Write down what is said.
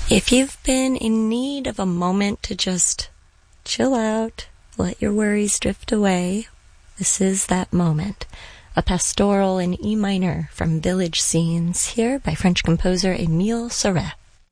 If you've been in need of a moment to just chill out, let your worries drift away, this is that moment. A pastoral in E minor from Village Scenes, here by French composer Émile Sauret.